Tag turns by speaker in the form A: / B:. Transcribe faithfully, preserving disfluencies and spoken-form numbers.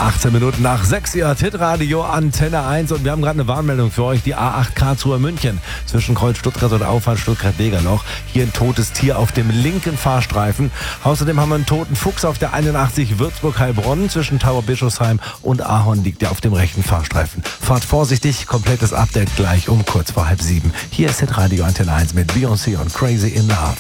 A: achtzehn Minuten nach sechs, ihr Hitradio Antenne eins und wir haben gerade eine Warnmeldung für euch. Die A acht Karlsruhe München zwischen Kreuz Stuttgart und Auffahrt Stuttgart-Degerloch. Hier ein totes Tier auf dem linken Fahrstreifen. Außerdem haben wir einen toten Fuchs auf der einundachtzig Würzburg-Heilbronn. Zwischen Tauer Bischofsheim und Ahorn liegt der auf dem rechten Fahrstreifen. Fahrt vorsichtig, komplettes Update gleich um kurz vor halb sieben. Hier ist Hitradio Antenne eins mit Beyoncé und Crazy in Love.